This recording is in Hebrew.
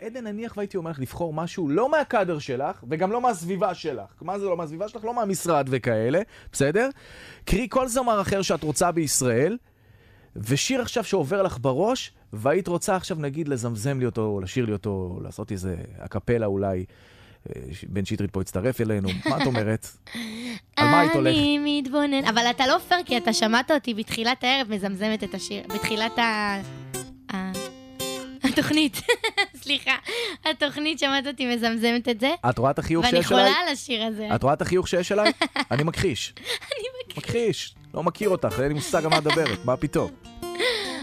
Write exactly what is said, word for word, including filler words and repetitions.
עדן, נניח והייתי אומר לך לבחור משהו לא מהקאדר שלך, וגם לא מהסביבה שלך. מה זה לא מהסביבה שלך? לא מהמשרד וכאלה, בסדר? קרי כל זמר אחר שאת רוצה בישראל, ושיר עכשיו שעובר לך בראש, והיית רוצה עכשיו נגיד לזמזם לי אותו, או לשיר לי אותו, או לעשות איזה הקפלה אולי, בן שטרית פה יצטרף אלינו. מה את אומרת? על מה היית הולך? אני מתבונן. אבל אתה לא פייר, כי אתה שמעת אותי בתחילת הערב מזמזמת את השיר. בתחילת ה... התוכנית. סליחה. התוכנית, שמעת אותי מזמזמת את זה. את רואה את החיוך שיש ואני אליי? חולה על השיר הזה. את רואה את החיוך שיש אליי? אני מכחיש. אני מכחיש. מכחיש. לא מכיר אותך, אין לי מושג על מה מדברת. מה פתאום?